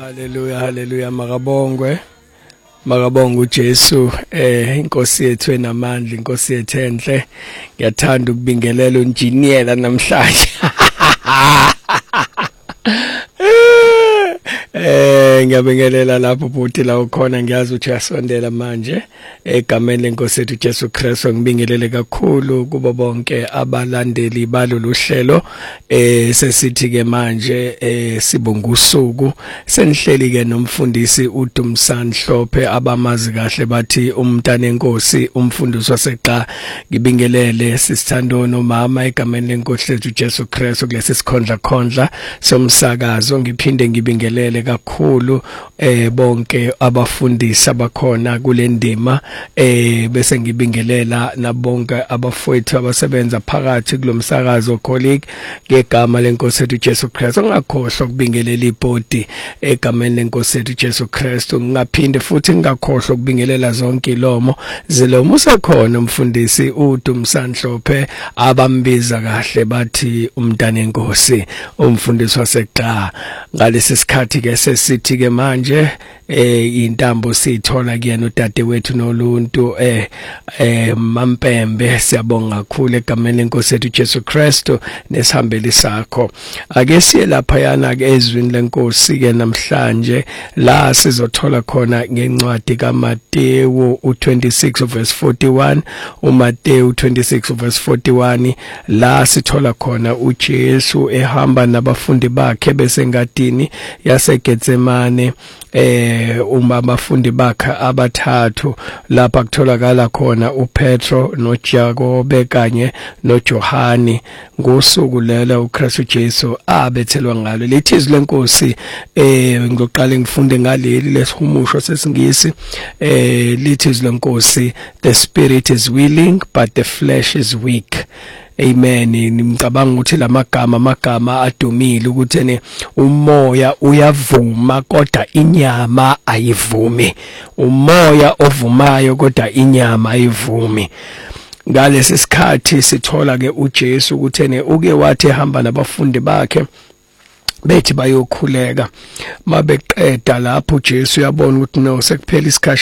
Haleluya haleluya makabongwe uJesu inkosi yethu enamandla inkosi yethu enhle ngiyathanda ukubingelela unjiniyela namhlanje ngiyabingelela lapho futhi la ukhona ngiyazi ukuthi uyasondela manje egameni lenkosi yethu Jesu Kristu ngibingelele kakhulu kubo bonke abalandeli balolu hlelo sesithi ke manje sibonga usuku senihleli ke nomfundisi uDumsani Hlophe abamazi kahle bathi umntana enkosi umfundisi waseqa ngibingelele sisithandano mama egameni lenkosi yethu Jesu Kristu kulesi sikhondla somsakazo ngiphinde ngibingelele kakhulu bonke abafundisi abakhona kule ndima bese ngibingelela nabonke abafowethu abasebenza phakathi kulomsakazo colleague ngegama lenkosi yethu Jesu Kristu ngakhohlwa ukubingelela ibhodi egameni lenkosi yethu Jesu Kristu ngaphinde futhi ngakhohlwa ukubingelela zonke ilomo zilomo usekhona umfundisi uDumsani Hlophe abambiza kahle bathi umntana enkosi umfundisi waseqa ngalesi sikhathi ke sesithi ke manje intambo sithola kuyena udade wethu noluntu Mampembe siyabonga kakhulu egameni lenkosi yethu Jesu Kristu nesihambeli sakho ake siye lapha yana ke ezwini lenkosi ke namhlanje la sizothola khona ngencwadi kaMateyu u26 verse 41 uMateyu 26 verse 41 la sithola khona uJesu ehamba nabafundi bakhe besengadini yaseGetsemane abafundi bakhe abathathu lapha kutholakala khona uPetro noJakobe kanye noJohane ngosuku lelo uKristu Jesu abethelwa ngalo lethizwe lenkosi ngiqale ngifunde ngaleli lesihumusho sesingisi lethizwe lenkosi the spirit is willing but the flesh is weak. Amen. Ngicabanga ukuthi amagama adumile ukuthi ne umoya uyavuma kodwa inyama ayivumi. Umoya ovumayo kodwa inyama ayivumi. Ngalesi sikhathi sithola ke uJesu ukuthi ne uke wathi ehamba nabafundi bakhe bethi bayokhuleka mabeqeda lapho uJesu uyabona ukuthi no sekuphela isikhathi